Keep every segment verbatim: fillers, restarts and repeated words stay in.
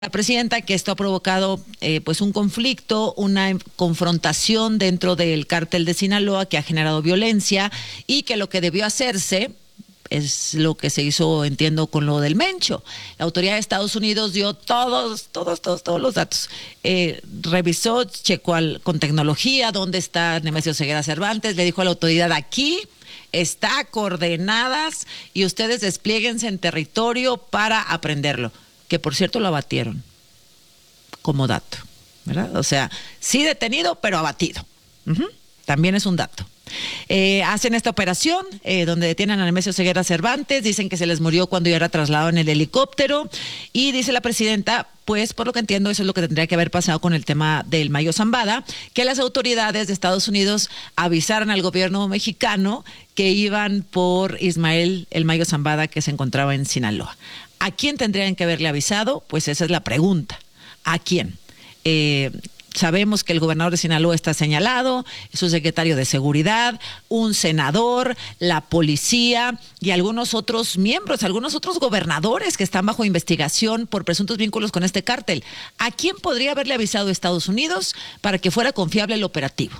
la presidenta que esto ha provocado eh, pues un conflicto, una confrontación dentro del cártel de Sinaloa que ha generado violencia y que lo que debió hacerse es lo que se hizo, entiendo, con lo del Mencho. La autoridad de Estados Unidos dio todos, todos, todos, todos los datos. Eh, revisó, checó al, con tecnología dónde está Nemesio Ceguera Cervantes, le dijo a la autoridad aquí está coordenadas y ustedes desplieguense en territorio para aprenderlo. Que por cierto lo abatieron, como dato, ¿verdad? O sea, sí detenido, pero abatido. Uh-huh. También es un dato. Eh, hacen esta operación eh, donde detienen a Nemesio Ceguera Cervantes, dicen que se les murió cuando ya era trasladado en el helicóptero y dice la presidenta, pues por lo que entiendo eso es lo que tendría que haber pasado con el tema del Mayo Zambada, que las autoridades de Estados Unidos avisaran al gobierno mexicano que iban por Ismael el Mayo Zambada que se encontraba en Sinaloa. ¿A quién tendrían que haberle avisado? Pues esa es la pregunta. ¿A quién? Eh, sabemos que el gobernador de Sinaloa está señalado, su secretario de Seguridad, un senador, la policía y algunos otros miembros, algunos otros gobernadores que están bajo investigación por presuntos vínculos con este cártel. ¿A quién podría haberle avisado a Estados Unidos para que fuera confiable el operativo?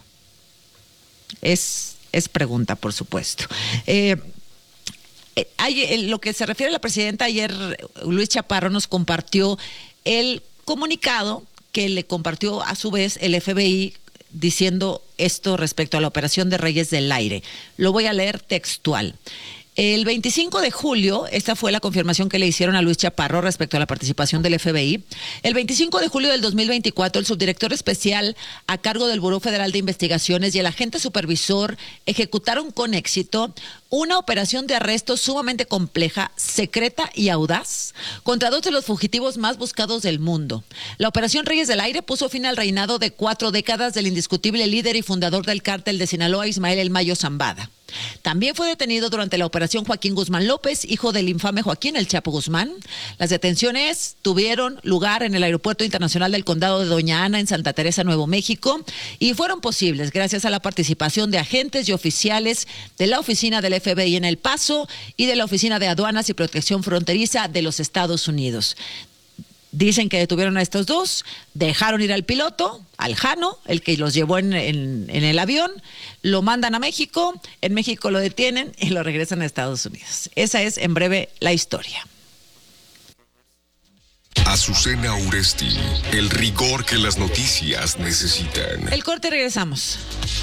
Es, es pregunta, por supuesto. Eh, Hay, lo que se refiere a la presidenta, ayer Luis Chaparro nos compartió el comunicado que le compartió a su vez el F B I diciendo esto respecto a la operación de Reyes del Aire. Lo voy a leer textual. El veinticinco de julio, esta fue la confirmación que le hicieron a Luis Chaparro respecto a la participación del F B I. El veinticinco de julio del dos mil veinticuatro, el subdirector especial a cargo del Buró Federal de Investigaciones y el agente supervisor ejecutaron con éxito una operación de arresto sumamente compleja, secreta y audaz contra dos de los fugitivos más buscados del mundo. La operación Reyes del Aire puso fin al reinado de cuatro décadas del indiscutible líder y fundador del cártel de Sinaloa, Ismael el Mayo Zambada. También fue detenido durante la operación Joaquín Guzmán López, hijo del infame Joaquín El Chapo Guzmán. Las detenciones tuvieron lugar en el Aeropuerto Internacional del Condado de Doña Ana en Santa Teresa, Nuevo México, y fueron posibles gracias a la participación de agentes y oficiales de la oficina del F B I en El Paso y de la Oficina de Aduanas y Protección Fronteriza de los Estados Unidos. Dicen que detuvieron a estos dos, dejaron ir al piloto, al Jano, el que los llevó en, en, en el avión, lo mandan a México, en México lo detienen y lo regresan a Estados Unidos. Esa es, en breve, la historia. Azucena Uresti, el rigor que las noticias necesitan. El corte, regresamos.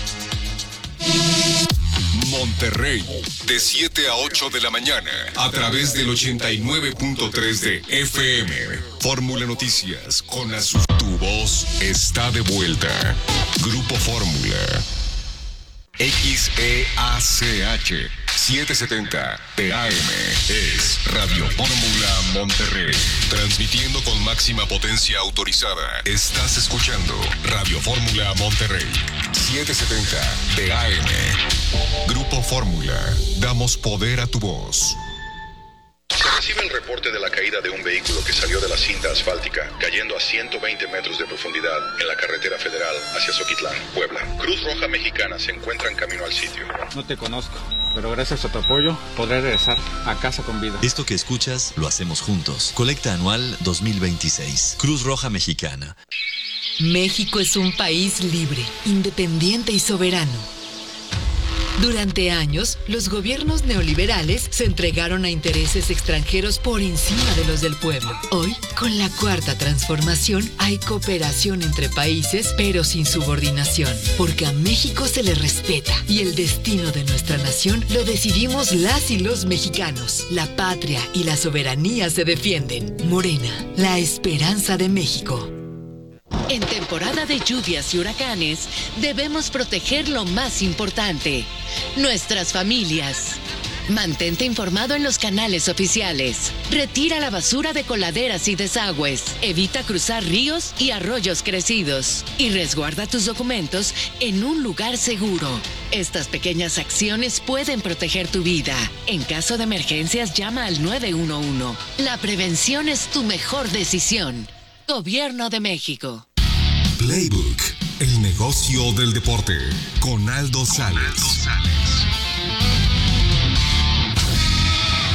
Monterrey, de siete a ocho de la mañana, a través del ochenta y nueve punto tres de F M. Fórmula Noticias, con Azul. Tu voz está de vuelta. Grupo Fórmula. X E A C H setecientos setenta P A M es Radio Fórmula Monterrey. Transmitiendo con máxima potencia autorizada. Estás escuchando Radio Fórmula Monterrey. setecientos setenta P A M. Grupo Fórmula. Damos poder a tu voz. Se recibe el reporte de la caída de un vehículo que salió de la cinta asfáltica, cayendo a ciento veinte metros de profundidad en la carretera federal hacia Zoquitlán, Puebla. Cruz Roja Mexicana se encuentra en camino al sitio. No te conozco, pero gracias a tu apoyo podré regresar a casa con vida. Esto que escuchas lo hacemos juntos. Colecta anual dos mil veintiséis. Cruz Roja Mexicana. México es un país libre, independiente y soberano. Durante años, los gobiernos neoliberales se entregaron a intereses extranjeros por encima de los del pueblo. Hoy, con la Cuarta Transformación, hay cooperación entre países, pero sin subordinación, porque a México se le respeta y el destino de nuestra nación lo decidimos las y los mexicanos. La patria y la soberanía se defienden. Morena, la esperanza de México. En temporada de lluvias y huracanes, debemos proteger lo más importante, nuestras familias. Mantente informado en los canales oficiales. Retira la basura de coladeras y desagües. Evita cruzar ríos y arroyos crecidos. Y resguarda tus documentos en un lugar seguro. Estas pequeñas acciones pueden proteger tu vida. En caso de emergencias, llama al nueve uno uno. La prevención es tu mejor decisión. Gobierno de México. Playbook, el negocio del deporte, con Aldo Sales.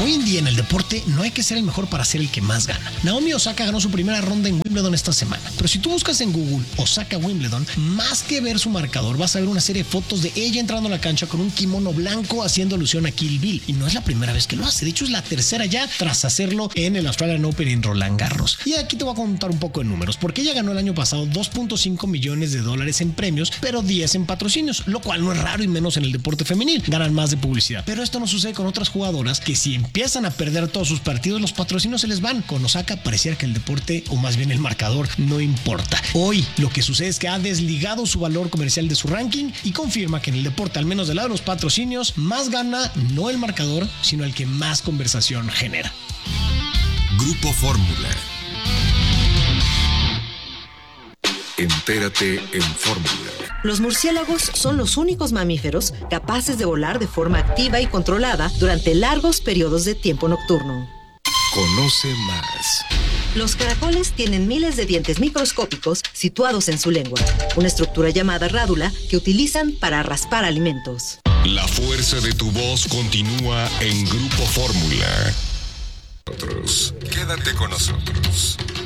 Hoy en día en el deporte no hay que ser el mejor para ser el que más gana. Naomi Osaka ganó su primera ronda en Wimbledon esta semana, pero si tú buscas en Google Osaka Wimbledon, más que ver su marcador, vas a ver una serie de fotos de ella entrando a la cancha con un kimono blanco haciendo alusión a Kill Bill. Y no es la primera vez que lo hace, de hecho es la tercera ya tras hacerlo en el Australian Open en Roland Garros. Y aquí te voy a contar un poco de números, porque ella ganó el año pasado dos punto cinco millones de dólares en premios, pero diez en patrocinios, lo cual no es raro y menos en el deporte femenil. Ganan más de publicidad. Pero esto no sucede con otras jugadoras que si empiezan a perder todos sus partidos, los patrocinios se les van. Con Osaka pareciera que el deporte, o más bien el marcador, no importa. Hoy lo que sucede es que ha desligado su valor comercial de su ranking y confirma que en el deporte, al menos del lado de los patrocinios, más gana no el marcador, sino el que más conversación genera. Grupo Fórmula. Entérate en Fórmula. Los murciélagos son los únicos mamíferos capaces de volar de forma activa y controlada durante largos periodos de tiempo nocturno. Conoce más. Los caracoles tienen miles de dientes microscópicos situados en su lengua, una estructura llamada rádula que utilizan para raspar alimentos. La fuerza de tu voz continúa en Grupo Fórmula. Quédate con nosotros.